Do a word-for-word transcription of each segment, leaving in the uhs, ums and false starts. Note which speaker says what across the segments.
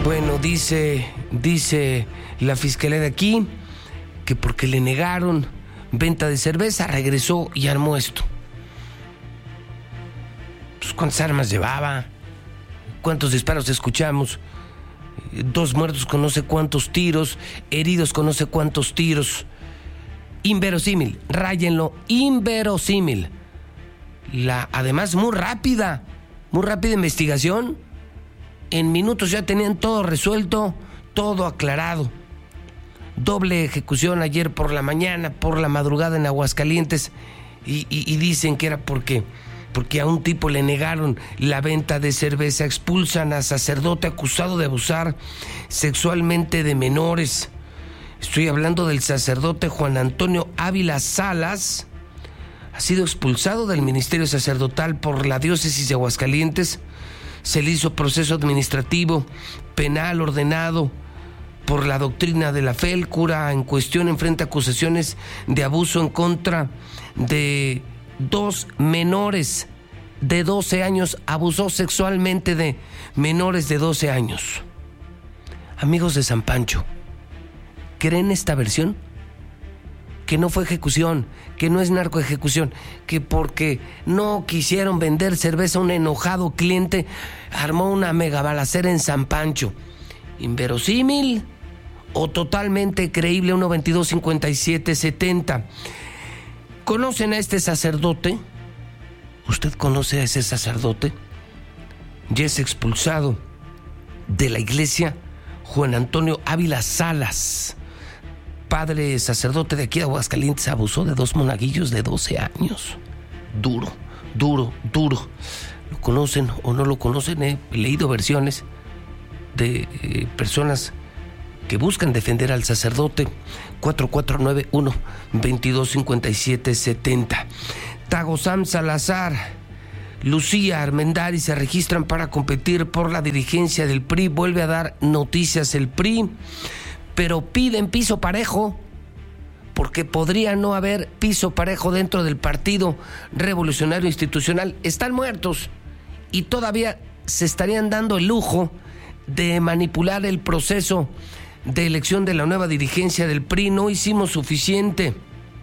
Speaker 1: Bueno, dice, dice la fiscalía de aquí que porque le negaron venta de cerveza, regresó y armó esto. Pues, ¿cuántas armas llevaba? ¿Cuántos disparos escuchamos? Dos muertos con no sé cuántos tiros, heridos con no sé cuántos tiros. Inverosímil, ráyenlo, inverosímil. La, además, muy rápida, muy rápida investigación. En minutos ya tenían todo resuelto, todo aclarado. Doble ejecución ayer por la mañana, por la madrugada en Aguascalientes. Y, y, y dicen que era porque, porque a un tipo le negaron la venta de cerveza. Expulsan a sacerdote acusado de abusar sexualmente de menores. Estoy hablando del sacerdote Juan Antonio Ávila Salas. Ha sido expulsado del ministerio sacerdotal por la diócesis de Aguascalientes. Se le hizo proceso administrativo, penal ordenado por la doctrina de la fe. El cura en cuestión enfrenta acusaciones de abuso en contra de dos menores de doce años. Abusó sexualmente de menores de doce años. Amigos de San Pancho, ¿creen esta versión? Que no fue ejecución, que no es narcoejecución, que porque no quisieron vender cerveza a un enojado cliente, armó una megabalacera en San Pancho. ¿Inverosímil o totalmente creíble? uno veintidós cincuenta y siete setenta. ¿Conocen a este sacerdote? ¿Usted conoce a ese sacerdote? Ya es expulsado de la iglesia Juan Antonio Ávila Salas. Padre sacerdote de aquí de Aguascalientes, abusó de dos monaguillos de doce años. Duro, duro, duro. ¿Lo conocen o no lo conocen? He leído versiones de eh, personas que buscan defender al sacerdote. Cuatro cuatro nueve uno veintidós cincuenta y siete setenta. Tagosam Salazar, Lucía Armendáriz se registran para competir por la dirigencia del P R I. Vuelve a dar noticias el P R I, pero piden piso parejo, porque podría no haber piso parejo dentro del Partido Revolucionario Institucional. Están muertos y todavía se estarían dando el lujo de manipular el proceso de elección de la nueva dirigencia del P R I. No hicimos suficiente.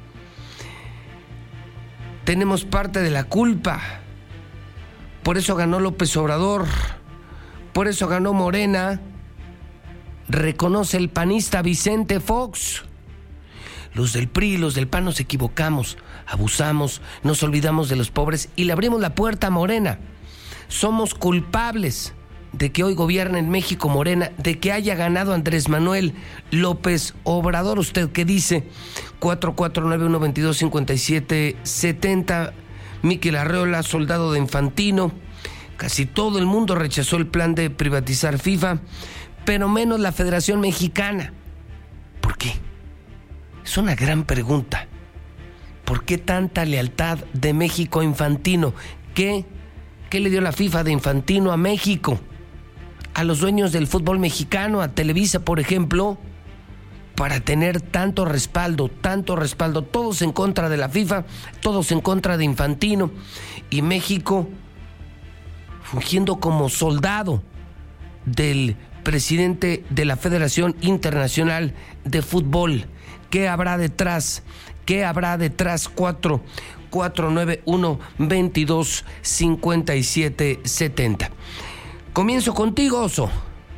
Speaker 1: Tenemos parte de la culpa. Por eso ganó López Obrador, por eso ganó Morena, reconoce el panista Vicente Fox. Los del P R I, los del P A N nos equivocamos, abusamos, nos olvidamos de los pobres y le abrimos la puerta a Morena. Somos culpables de que hoy gobierne en México Morena, de que haya ganado Andrés Manuel López Obrador. ¿Usted qué dice? cuatro cuatro nueve uno veintidós cincuenta y siete setenta. Miquel Arreola, soldado de Infantino. Casi todo el mundo rechazó el plan de privatizar FIFA, pero menos la Federación Mexicana. ¿Por qué? Es una gran pregunta. ¿Por qué tanta lealtad de México a Infantino? ¿Qué, qué le dio la FIFA de Infantino a México? A los dueños del fútbol mexicano, a Televisa, por ejemplo, para tener tanto respaldo, tanto respaldo, todos en contra de la FIFA, todos en contra de Infantino, y México fungiendo como soldado del presidente de la Federación Internacional de Fútbol. ¿Qué habrá detrás? ¿Qué habrá detrás? cuatro cuatro nueve uno veintidós cincuenta y siete setenta. Comienzo contigo, Oso.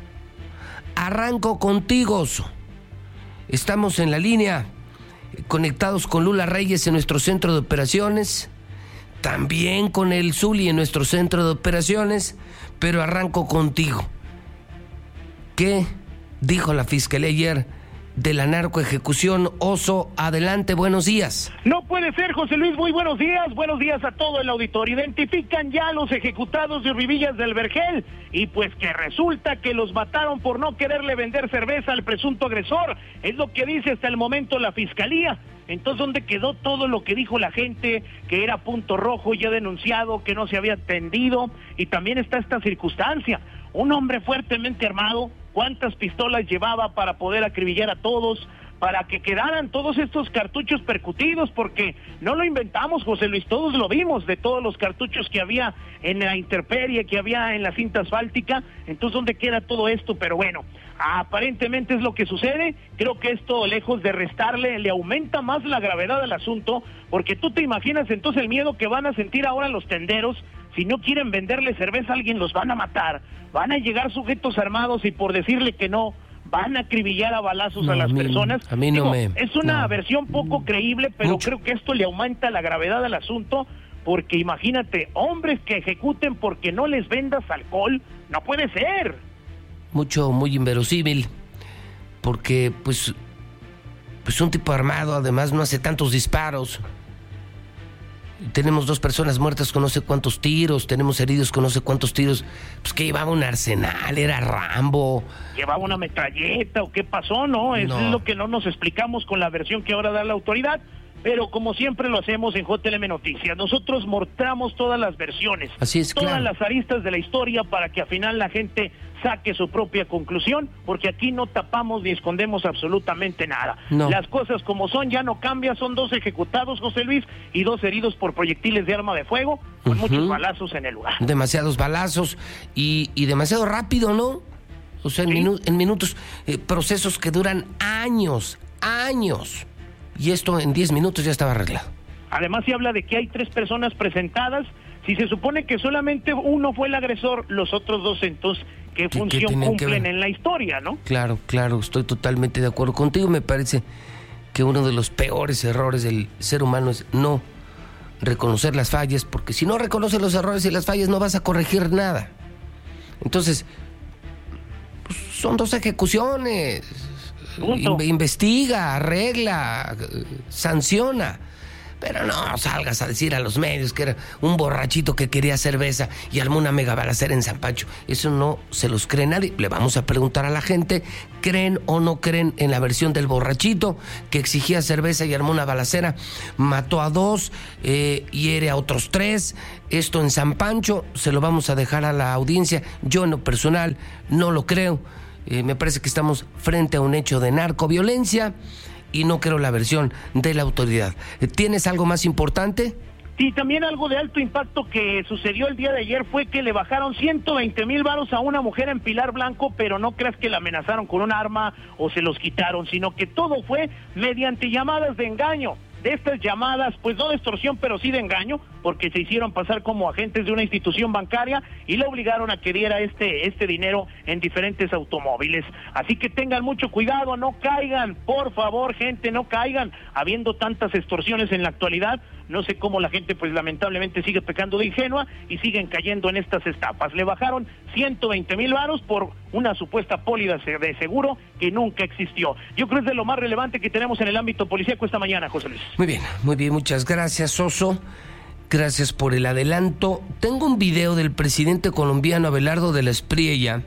Speaker 1: Arranco contigo, Oso. Estamos en la línea, conectados con Lula Reyes en nuestro centro de operaciones, también con el Zuli en nuestro centro de operaciones, pero arranco contigo. ¿Qué dijo la fiscalía ayer de la narcoejecución? Oso, adelante, buenos días.
Speaker 2: No puede ser, José Luis, muy buenos días, buenos días a todo el auditorio. Identifican ya a los ejecutados de Urbivillas del Vergel, y pues que resulta que los mataron por no quererle vender cerveza al presunto agresor, es lo que dice hasta el momento la fiscalía. Entonces, ¿dónde quedó todo lo que dijo la gente, que era punto rojo ya denunciado, que no se había atendido? Y también está esta circunstancia, un hombre fuertemente armado. ¿Cuántas pistolas llevaba para poder acribillar a todos? para que quedaran todos estos cartuchos percutidos, porque no lo inventamos, José Luis, todos lo vimos, de todos los cartuchos que había en la intemperie, que había en la cinta asfáltica. Entonces, ¿dónde queda todo esto? Pero bueno, aparentemente es lo que sucede. Creo que esto, lejos de restarle, le aumenta más la gravedad del asunto, porque tú te imaginas entonces el miedo que van a sentir ahora los tenderos. Si no quieren venderle cerveza a alguien, los van a matar, van a llegar sujetos armados y por decirle que no, van a acribillar a balazos
Speaker 1: no,
Speaker 2: a las
Speaker 1: a mí,
Speaker 2: personas.
Speaker 1: A mí no
Speaker 2: Digo,
Speaker 1: me...
Speaker 2: es una
Speaker 1: no.
Speaker 2: versión poco creíble, pero
Speaker 1: Mucho.
Speaker 2: creo que esto le aumenta la gravedad del asunto, porque imagínate, hombres que ejecuten porque no les vendas alcohol, no puede ser.
Speaker 1: Mucho, muy inverosímil, porque pues, pues un tipo armado además no hace tantos disparos. Tenemos dos personas muertas con no sé cuántos tiros, tenemos heridos con no sé cuántos tiros. Pues que llevaba un arsenal, era Rambo.
Speaker 2: ¿Llevaba una metralleta o qué pasó? No, eso
Speaker 1: No.
Speaker 2: es lo que no nos explicamos con la versión que ahora da la autoridad. Pero como siempre lo hacemos en J L M Noticias, nosotros mostramos todas las versiones,
Speaker 1: Así es,
Speaker 2: todas
Speaker 1: claro.
Speaker 2: las aristas de la historia para que al final la gente saque su propia conclusión, porque aquí no tapamos ni escondemos absolutamente nada.
Speaker 1: No.
Speaker 2: Las cosas como son, ya no cambia, son dos ejecutados, José Luis, y dos heridos por proyectiles de arma de fuego, con
Speaker 1: Uh-huh.
Speaker 2: muchos balazos en el lugar.
Speaker 1: Demasiados balazos y, y demasiado rápido, ¿no? O sea, en,
Speaker 2: Sí.
Speaker 1: minu- en minutos, eh, procesos que duran años, años. Y esto en diez minutos ya estaba arreglado.
Speaker 2: Además se habla de que hay tres personas presentadas. Si se supone que solamente uno fue el agresor, los otros dos entonces, ¿qué,
Speaker 1: ¿Qué-
Speaker 2: función
Speaker 1: qué tienen que
Speaker 2: cumplen
Speaker 1: ver?
Speaker 2: en la historia, no?
Speaker 1: Claro, claro, estoy totalmente de acuerdo contigo. Me parece que uno de los peores errores del ser humano es no reconocer las fallas, porque si no reconoces los errores y las fallas no vas a corregir nada. Entonces, pues, son dos ejecuciones.
Speaker 2: Punto.
Speaker 1: In- investiga, arregla, eh, sanciona. Pero no salgas a decir a los medios que era un borrachito que quería cerveza y armó una mega balacera en San Pancho. Eso no se los cree nadie. Le vamos a preguntar a la gente, ¿creen o no creen en la versión del borrachito que exigía cerveza y armó una balacera, mató a dos, eh, hiere a otros tres? Esto en San Pancho, se lo vamos a dejar a la audiencia. Yo en lo personal no lo creo. Eh, me parece que estamos frente a un hecho de narcoviolencia y no creo la versión de la autoridad. ¿Tienes algo más importante?
Speaker 2: Sí, también algo de alto impacto que sucedió el día de ayer fue que le bajaron ciento veinte mil varos a una mujer en Pilar Blanco, pero no creas que la amenazaron con un arma o se los quitaron, sino que todo fue mediante llamadas de engaño. De estas llamadas, pues no de extorsión, pero sí de engaño, porque se hicieron pasar como agentes de una institución bancaria y le obligaron a que diera este, este dinero en diferentes automóviles. Así que tengan mucho cuidado, no caigan, por favor, gente, no caigan, habiendo tantas extorsiones en la actualidad. No sé cómo la gente, pues lamentablemente sigue pecando de ingenua y siguen cayendo en estas estafas. Le bajaron ciento veinte mil varos por una supuesta póliza de seguro que nunca existió. Yo creo que es de lo más relevante que tenemos en el ámbito policíaco esta mañana, José Luis.
Speaker 1: Muy bien, muy bien, muchas gracias, Oso. Gracias por el adelanto. Tengo un video del presidente colombiano Abelardo de la Espriella,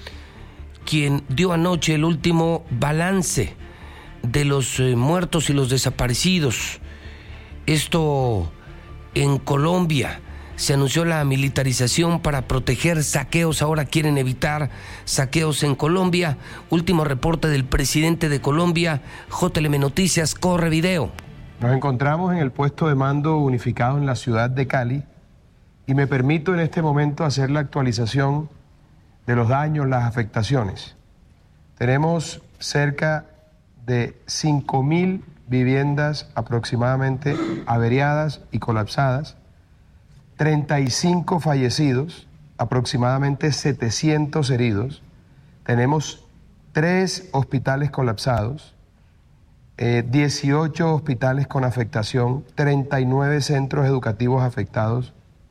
Speaker 1: quien dio anoche el último balance de los eh, muertos y los desaparecidos. Esto en Colombia. Se anunció la militarización para proteger saqueos. Ahora quieren evitar saqueos en Colombia. Último reporte del presidente de Colombia. J L M Noticias, corre video.
Speaker 3: Nos encontramos en el puesto de mando unificado en la ciudad de Cali y me permito en este momento hacer la actualización de los daños, las afectaciones. Tenemos cerca de cinco mil viviendas aproximadamente averiadas y colapsadas, treinta y cinco fallecidos, aproximadamente setecientos heridos. Tenemos tres hospitales colapsados, eh, dieciocho hospitales con afectación, treinta y nueve centros educativos afectados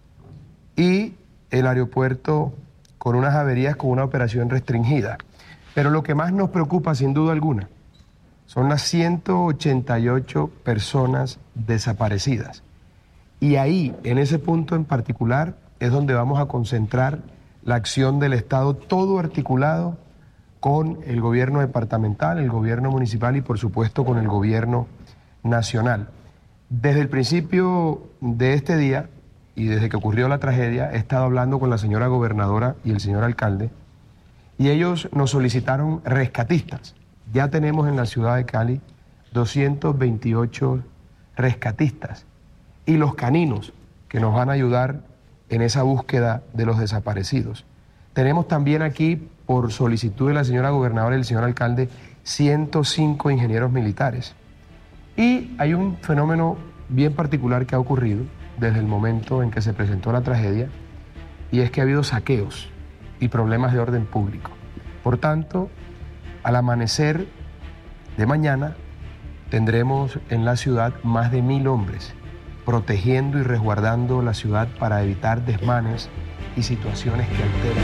Speaker 3: y el aeropuerto con unas averías con una operación restringida. Pero lo que más nos preocupa, sin duda alguna, son las ciento ochenta y ocho personas desaparecidas. Y ahí, en ese punto en particular, es donde vamos a concentrar la acción del Estado, todo articulado con el gobierno departamental, el gobierno municipal y, por supuesto, con el gobierno nacional. Desde el principio de este día y desde que ocurrió la tragedia, he estado hablando con la señora gobernadora y el señor alcalde, y ellos nos solicitaron rescatistas. ya tenemos en la ciudad de Cali doscientos veintiocho rescatistas y los caninos que nos van a ayudar en esa búsqueda de los desaparecidos. Tenemos también aquí, por solicitud de la señora gobernadora y el señor alcalde, ciento cinco ingenieros militares. Y hay un fenómeno bien particular que ha ocurrido desde el momento en que se presentó la tragedia, y es que ha habido saqueos y problemas de orden público. Por tanto, al amanecer de mañana tendremos en la ciudad más de mil hombres protegiendo y resguardando la ciudad para evitar desmanes y situaciones que alteren.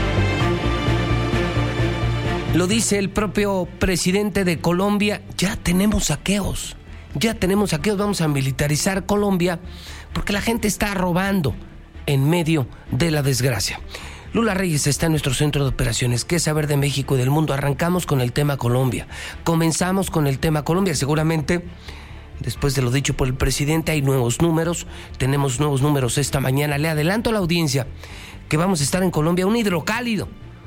Speaker 1: Lo dice el propio presidente de Colombia, ya tenemos saqueos, ya tenemos saqueos, vamos a militarizar Colombia porque la gente está robando en medio de la desgracia. Lula Reyes está en nuestro centro de operaciones. ¿Qué saber de México y del mundo? Arrancamos con el tema Colombia. Comenzamos con el tema Colombia. Seguramente, después de lo dicho por el presidente, hay nuevos números. Tenemos nuevos números esta mañana. Le adelanto a la audiencia que vamos a estar en Colombia. Un hidrocálido.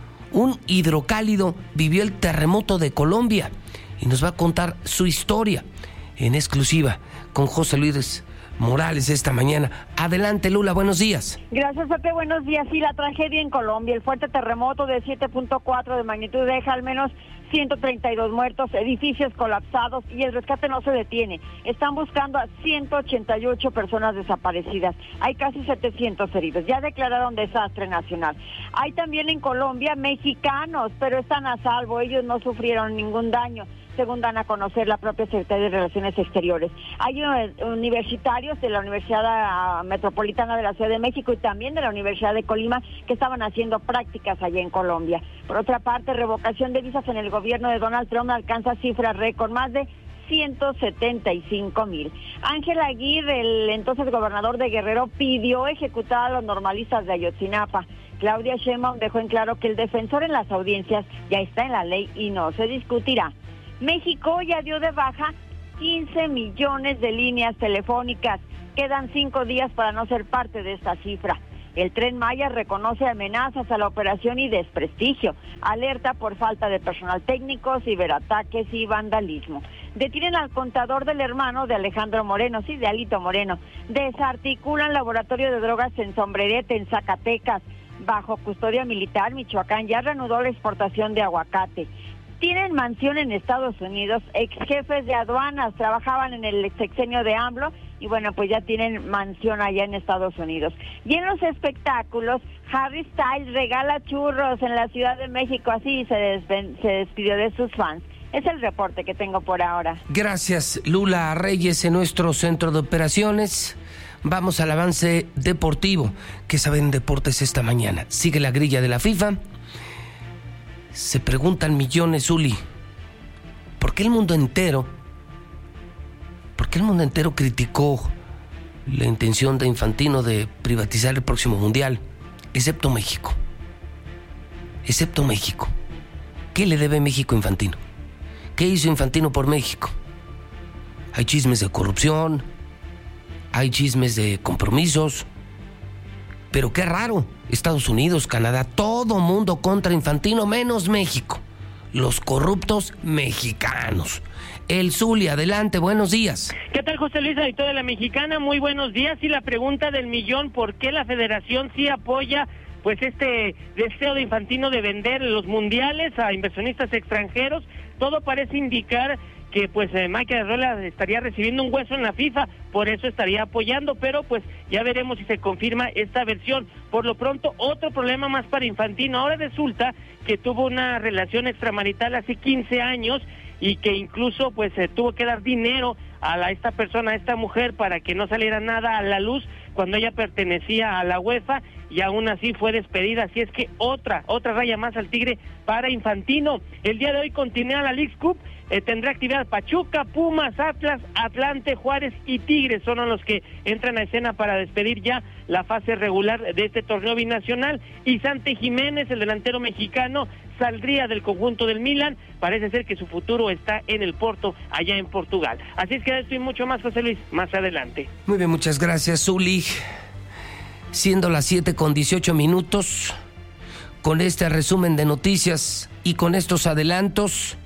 Speaker 1: Un hidrocálido vivió el terremoto de Colombia y nos va a contar su historia en exclusiva con José Luis Morales esta mañana. Adelante, Lula, buenos días.
Speaker 4: Gracias, Pepe, buenos días. Sí, la tragedia en Colombia, el fuerte terremoto de siete punto cuatro de magnitud deja al menos ciento treinta y dos muertos, edificios colapsados y el rescate no se detiene. Están buscando a ciento ochenta y ocho personas desaparecidas. Hay casi setecientos heridos. Ya declararon desastre nacional. Hay también en Colombia mexicanos, pero están a salvo. Ellos no sufrieron ningún daño, según dan a conocer la propia Secretaría de Relaciones Exteriores. Hay universitarios de la Universidad Metropolitana de la Ciudad de México y también de la Universidad de Colima que estaban haciendo prácticas allá en Colombia. Por otra parte, revocación de visas en el gobierno de Donald Trump alcanza cifras récord, más de ciento setenta y cinco mil. Ángel Aguirre, el entonces gobernador de Guerrero, pidió ejecutar a los normalistas de Ayotzinapa. Claudia Sheinbaum dejó en claro que el defensor en las audiencias ya está en la ley y no se discutirá. México ya dio de baja quince millones de líneas telefónicas. Quedan cinco días para no ser parte de esta cifra. El Tren Maya reconoce amenazas a la operación y desprestigio. Alerta por falta de personal técnico, ciberataques y vandalismo. Detienen al contador del hermano de Alejandro Moreno, sí, de Alito Moreno. Desarticulan laboratorio de drogas en Sombrerete, en Zacatecas. Bajo custodia militar, Michoacán ya reanudó la exportación de aguacate. Tienen mansión en Estados Unidos, ex jefes de aduanas, trabajaban en el sexenio de AMLO y bueno, pues ya tienen mansión allá en Estados Unidos. Y en los espectáculos, Harry Styles regala churros en la Ciudad de México, así se, despe- se despidió de sus fans. Es el reporte que tengo por ahora.
Speaker 1: Gracias, Lula Reyes, en nuestro centro de operaciones. Vamos al avance deportivo. ¿Qué saben deportes esta mañana? Sigue la grilla de la FIFA. Se preguntan millones, Uli, ¿por qué el mundo entero, por qué el mundo entero criticó la intención de Infantino de privatizar el próximo mundial, excepto México? Excepto México. ¿Qué le debe México a Infantino? ¿Qué hizo Infantino por México? Hay chismes de corrupción, hay chismes de compromisos, pero qué raro. Estados Unidos, Canadá, todo mundo contra Infantino, menos México. Los corruptos mexicanos. El Zuli, adelante, buenos días.
Speaker 2: ¿Qué tal, José Luis, editor de La Mexicana? Muy buenos días. Y la pregunta del millón, ¿por qué la federación sí apoya pues este deseo de Infantino de vender los mundiales a inversionistas extranjeros? Todo parece indicar que pues eh, Michael Arreola estaría recibiendo un hueso en la FIFA, por eso estaría apoyando, pero pues ya veremos si se confirma esta versión. Por lo pronto, otro problema más para Infantino. Ahora resulta que tuvo una relación extramarital hace quince años y que incluso pues eh, tuvo que dar dinero a la, esta persona, a esta mujer, para que no saliera nada a la luz cuando ella pertenecía a la UEFA, y aún así fue despedida. Así es que otra, otra raya más al tigre para Infantino. El día de hoy continúa la Leagues Cup, eh, tendrá actividad Pachuca, Pumas, Atlas, Atlante, Juárez y Tigres, son los que entran a escena para despedir ya la fase regular de este torneo binacional, y Santi Jiménez, el delantero mexicano, saldría del conjunto del Milan. Parece ser que su futuro está en el Porto, allá en Portugal. Así es que esto y mucho más, José Luis, más adelante.
Speaker 1: Muy bien, muchas gracias, Zuli. Siendo las siete con dieciocho minutos, con este resumen de noticias y con estos adelantos,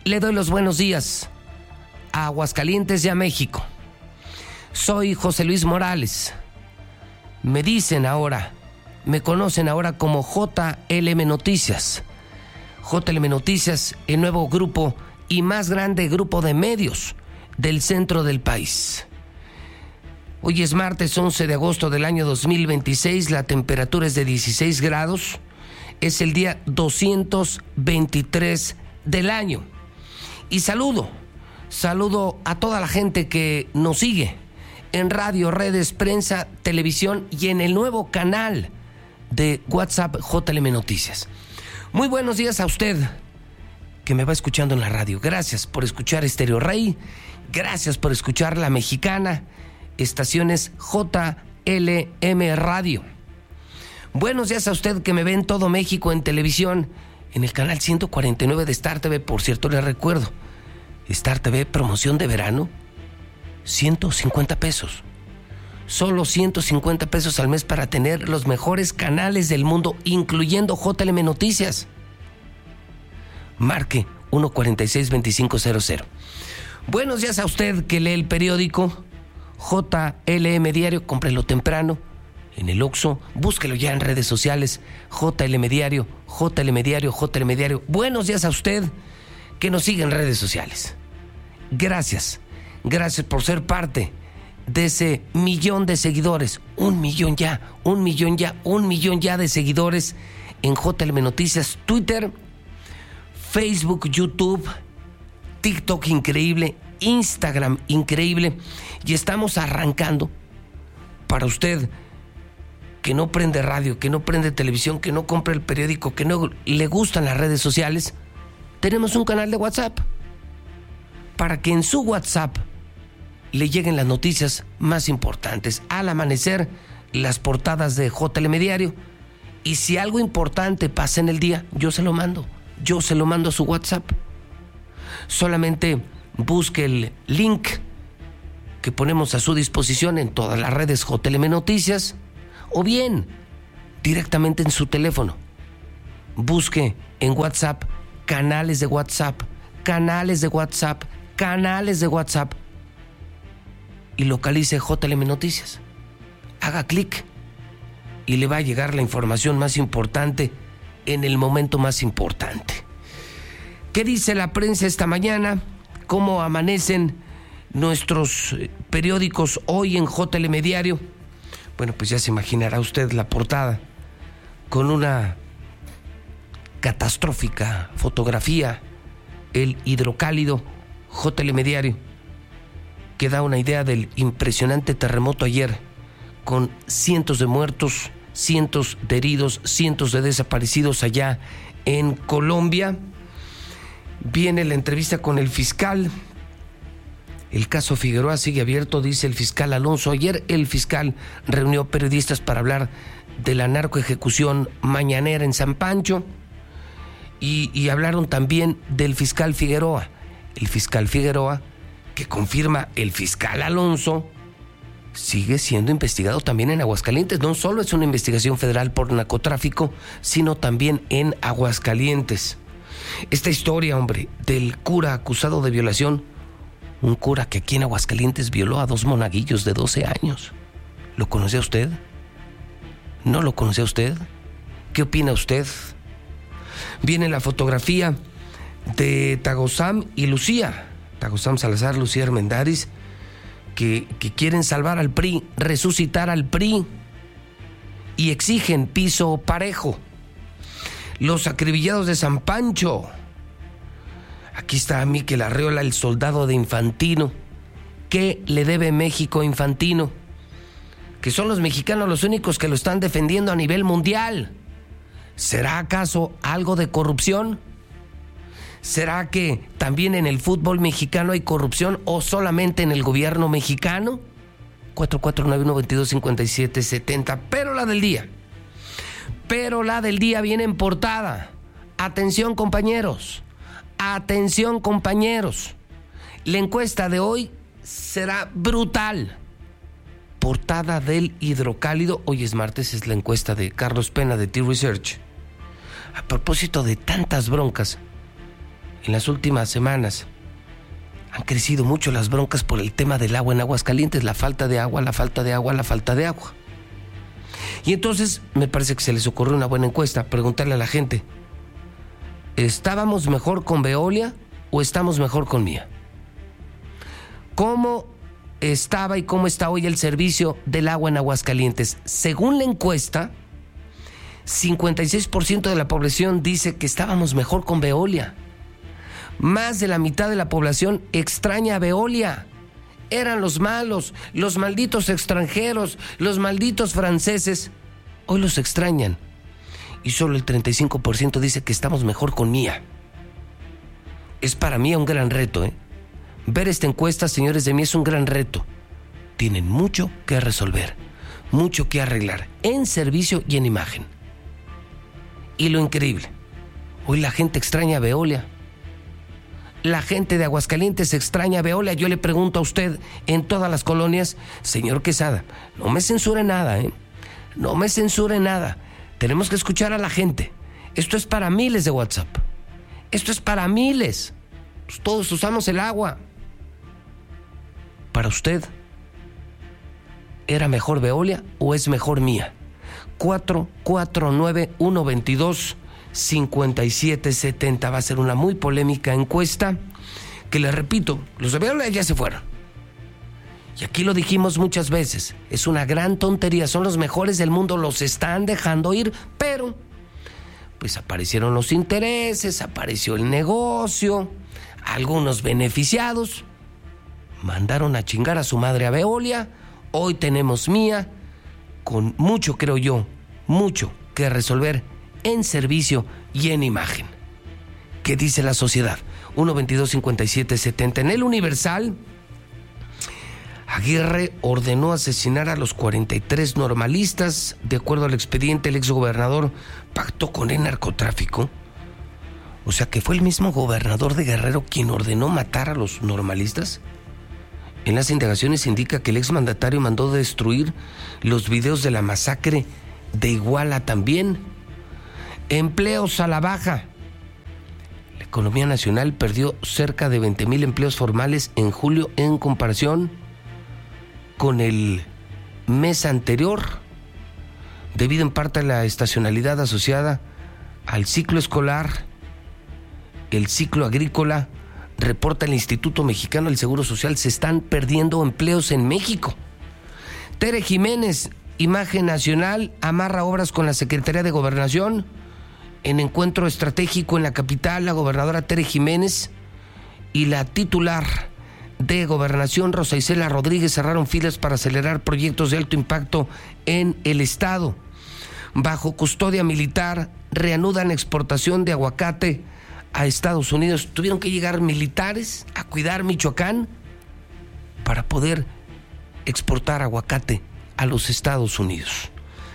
Speaker 1: Le doy los buenos días a Aguascalientes y a México. Soy José Luis Morales. Me dicen ahora, me conocen ahora como J L M Noticias. J L M Noticias, el nuevo grupo y más grande grupo de medios del centro del país. Hoy es martes once de agosto del año dos mil veintiséis, la temperatura es de dieciséis grados, es el día doscientos veintitrés del año. Y saludo, saludo a toda la gente que nos sigue en radio, redes, prensa, televisión y en el nuevo canal de WhatsApp J L M Noticias. Muy buenos días a usted que me va escuchando en la radio. Gracias por escuchar Estéreo Rey, gracias por escuchar La Mexicana, estaciones J L M Radio. Buenos días a usted que me ve en todo México en televisión, en el canal ciento cuarenta y nueve de Star T V. Por cierto, le recuerdo, Star T V, promoción de verano, ciento cincuenta pesos. Solo ciento cincuenta pesos al mes para tener los mejores canales del mundo, incluyendo J L M Noticias. Marque uno cuarenta y seis veinticinco cero cero. Buenos días a usted que lee el periódico J L M Diario, cómprelo temprano en el Oxxo, búsquelo ya en redes sociales, J L M Diario, J L M Diario, J L M Diario. Buenos días a usted que nos sigue en redes sociales. Gracias, gracias por ser parte de ese millón de seguidores, un millón ya, un millón ya, un millón ya de seguidores en J L M Noticias, Twitter, Facebook, YouTube, TikTok increíble, Instagram increíble, y estamos arrancando para usted que no prende radio, que no prende televisión, que no compra el periódico, que no le gustan las redes sociales. Tenemos un canal de WhatsApp para que en su WhatsApp le lleguen las noticias más importantes. Al amanecer, las portadas de J L M Diario, y si algo importante pasa en el día, yo se lo mando, yo se lo mando a su WhatsApp. Solamente busque el link que ponemos a su disposición en todas las redes J L M Noticias, o bien directamente en su teléfono. Busque en WhatsApp canales de WhatsApp, canales de WhatsApp, canales de WhatsApp y localice J L M Noticias. Haga clic y le va a llegar la información más importante en el momento más importante. ¿Qué dice la prensa esta mañana? ¿Cómo amanecen nuestros periódicos hoy en J L M Diario? Bueno, pues ya se imaginará usted la portada con una catastrófica fotografía, el hidrocálido J L M Diario, que da una idea del impresionante terremoto ayer, con cientos de muertos, cientos de heridos, cientos de desaparecidos allá en Colombia. Viene la entrevista con el fiscal. El caso Figueroa sigue abierto, dice el fiscal Alonso. Ayer el fiscal reunió periodistas para hablar de la narcoejecución mañanera en San Pancho y, y hablaron también del fiscal Figueroa. El fiscal Figueroa, que confirma el fiscal Alonso, sigue siendo investigado también en Aguascalientes. No solo es una investigación federal por narcotráfico, sino también en Aguascalientes. Esta historia, hombre, del cura acusado de violación, un cura que aquí en Aguascalientes violó a dos monaguillos de doce años. ¿Lo conocía usted? ¿No lo conocía usted? ¿Qué opina usted? Viene la fotografía de Tagozam y Lucía. Tagozam Salazar, Lucía Armendáriz, que, que quieren salvar al P R I, resucitar al P R I y exigen piso parejo. Los acribillados de San Pancho. Aquí está Miquel Arreola, el soldado de Infantino. ¿Qué le debe México a Infantino? Que son los mexicanos los únicos que lo están defendiendo a nivel mundial. ¿Será acaso algo de corrupción? ¿Será que también en el fútbol mexicano hay corrupción o solamente en el gobierno mexicano? cuatro cuatro nueve uno dos dos cinco siete siete cero. Pero la del día. Pero la del día viene en portada. Atención, compañeros. Atención, compañeros. La encuesta de hoy será brutal. Portada del hidrocálido. Hoy es martes, es la encuesta de Carlos Pena de T-Research. A propósito de tantas broncas en las últimas semanas han crecido mucho las broncas por el tema del agua en Aguascalientes, la falta de agua, la falta de agua, la falta de agua. Y entonces me parece que se les ocurrió una buena encuesta, preguntarle a la gente, ¿estábamos mejor con Veolia o estamos mejor con Mía? ¿Cómo estaba y cómo está hoy el servicio del agua en Aguascalientes? Según la encuesta, cincuenta y seis por ciento de la población dice que estábamos mejor con Veolia. Más de la mitad de la población extraña a Veolia. Eran los malos, los malditos extranjeros, los malditos franceses. Hoy los extrañan. Y solo el treinta y cinco por ciento dice que estamos mejor con Mía. Es para mí un gran reto, ¿eh? Ver esta encuesta, señores de Mía, es un gran reto. Tienen mucho que resolver, mucho que arreglar, en servicio y en imagen. Y lo increíble, hoy la gente extraña a Veolia. La gente de Aguascalientes extraña a Veolia. Yo le pregunto a usted en todas las colonias, señor Quesada, no me censure nada, ¿eh? No me censure nada. Tenemos que escuchar a la gente. Esto es para miles de WhatsApp. Esto es para miles. Pues todos usamos el agua. Para usted, ¿era mejor Veolia o es mejor Mía? cuatro cuatro nueve, uno dos dos, cinco siete siete cero. Va a ser una muy polémica encuesta que, les repito, los de Veolia ya se fueron. Y aquí lo dijimos muchas veces, es una gran tontería, son los mejores del mundo, los están dejando ir, pero pues aparecieron los intereses, apareció el negocio, algunos beneficiados mandaron a chingar a su madre a Veolia. Hoy tenemos Mía, con mucho, creo yo, mucho que resolver en servicio y en imagen. ¿Qué dice la sociedad? uno dos dos, cinco siete siete cero. En el Universal, Aguirre ordenó asesinar a los cuarenta y tres normalistas. De acuerdo al expediente, el exgobernador pactó con el narcotráfico. O sea, que fue el mismo gobernador de Guerrero quien ordenó matar a los normalistas. En las indagaciones indica que el exmandatario mandó destruir los videos de la masacre de Iguala también. Empleos a la baja. La economía nacional perdió cerca de veinte mil empleos formales en julio en comparación con el mes anterior, debido en parte a la estacionalidad asociada al ciclo escolar, el ciclo agrícola. Reporta el Instituto Mexicano del Seguro Social, se están perdiendo empleos en México. Tere Jiménez, Imagen Nacional, amarra obras con la Secretaría de Gobernación. En encuentro estratégico en la capital, la gobernadora Tere Jiménez y la titular de Gobernación, Rosa Isela Rodríguez, cerraron filas para acelerar proyectos de alto impacto en el estado. Bajo custodia militar, reanudan exportación de aguacate a Estados Unidos. Tuvieron que llegar militares a cuidar Michoacán para poder exportar aguacate a los Estados Unidos.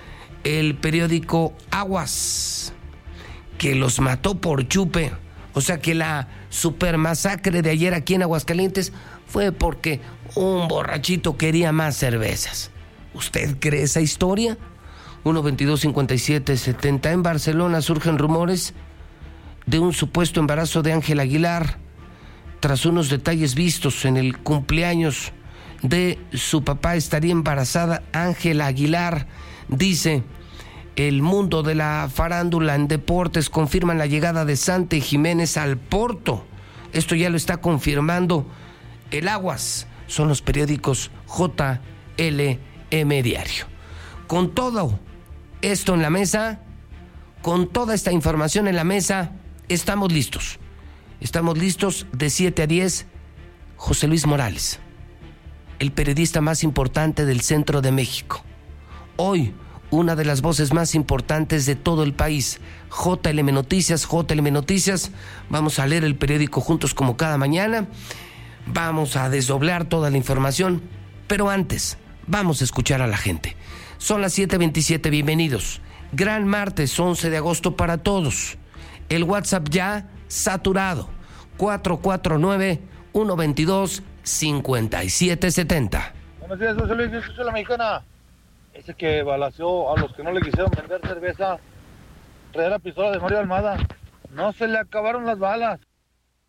Speaker 1: El periódico Aguas, que los mató por chupe. O sea que la supermasacre de ayer aquí en Aguascalientes fue porque un borrachito quería más cervezas. ¿Usted cree esa historia? uno dos dos, cinco siete siete cero. En Barcelona surgen rumores de un supuesto embarazo de Ángela Aguilar tras unos detalles vistos en el cumpleaños de su papá. Estaría embarazada Ángela Aguilar, dice El Mundo de la Farándula. En deportes confirman la llegada de Santi Jiménez al Porto. Esto ya lo está confirmando el Aguas, son los periódicos J L M Diario. Con todo esto en la mesa, con toda esta información en la mesa, estamos listos. Estamos listos de siete a diez. José Luis Morales, el periodista más importante del centro de México. Hoy, una de las voces más importantes de todo el país. J L M Noticias, J L M Noticias. Vamos a leer el periódico juntos como cada mañana. Vamos a desdoblar toda la información. Pero antes, vamos a escuchar a la gente. Son las siete veintisiete, bienvenidos. Gran martes, once de agosto para todos. El WhatsApp ya saturado. cuatro cuatro nueve, uno dos dos, cinco siete siete cero.
Speaker 5: Buenos días, José Luis, yo soy la mexicana. Ese que balaceó a los que no le quisieron vender cerveza, traía la pistola de Mario Almada. No se le acabaron las balas.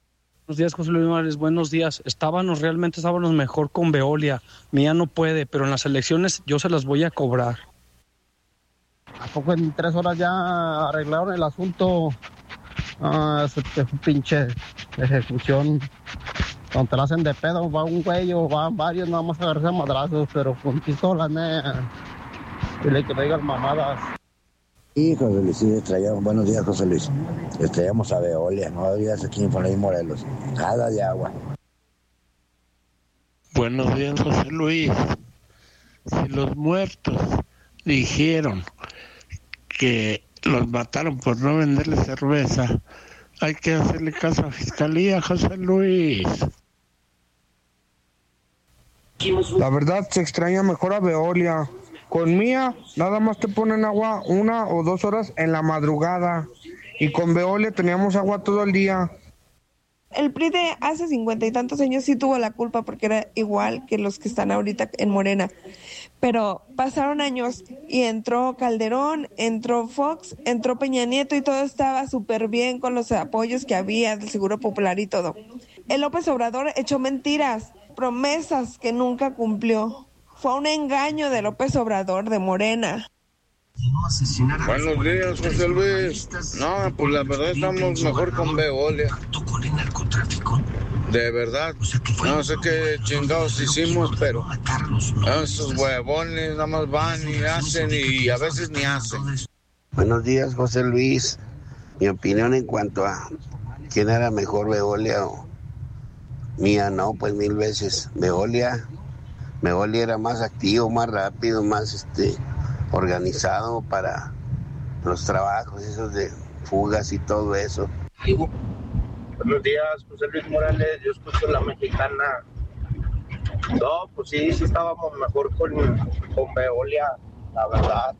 Speaker 6: Buenos días, José Luis Morales, buenos días. Estábamos, realmente estábamos mejor con Veolia. Mía no puede, pero en las elecciones yo se las voy a cobrar.
Speaker 7: ¿A poco en tres horas ya arreglaron el asunto? Ah, ese pinche ejecución. Cuando te la hacen de pedo, va un güey o van varios nada más a agarrarse a madrazos, pero con pistolas, ¿eh? Dile que no digan mamadas.
Speaker 8: Sí, José Luis, sí, traíamos, buenos días, José Luis. Les traíamos a Veolia, no habías aquí en Juan Morelos. Nada de agua.
Speaker 9: Buenos días, José Luis. Si los muertos dijeron que los mataron por no venderle cerveza, hay que hacerle caso a Fiscalía, José Luis.
Speaker 10: La verdad, se extraña mejor a Veolia. Con Mía, nada más te ponen agua una o dos horas en la madrugada. Y con Veolia teníamos agua todo el día.
Speaker 11: El P R I de hace cincuenta y tantos años sí tuvo la culpa porque era igual que los que están ahorita en Morena. Pero pasaron años y entró Calderón, entró Fox, entró Peña Nieto y todo estaba súper bien con los apoyos que había del Seguro Popular y todo. El López Obrador echó mentiras, promesas que nunca cumplió. Fue un engaño de López Obrador, de Morena.
Speaker 5: Buenos días, José Luis. No, pues la verdad estamos mejor con Veolia. De verdad. No sé qué chingados hicimos, pero esos huevones nada más van y hacen y a veces ni hacen.
Speaker 8: Buenos días, José Luis. Mi opinión en cuanto a quién era mejor, Veolia o Mía, no, pues mil veces Veolia. Veolia era más activo, más rápido, más este organizado para los trabajos, esos de fugas y todo eso.
Speaker 12: Buenos días, José Luis Morales, yo escucho La Mexicana. No, pues sí, sí estábamos mejor con, con Veolia, la verdad.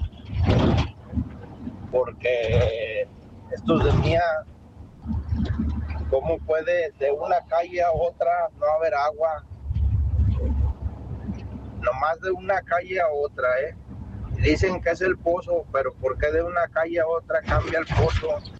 Speaker 12: Porque estos de Mía, ¿cómo puede de una calle a otra no haber agua? Nomás de una calle a otra, ¿eh? Dicen que es el pozo, pero ¿por qué de una calle a otra cambia el pozo?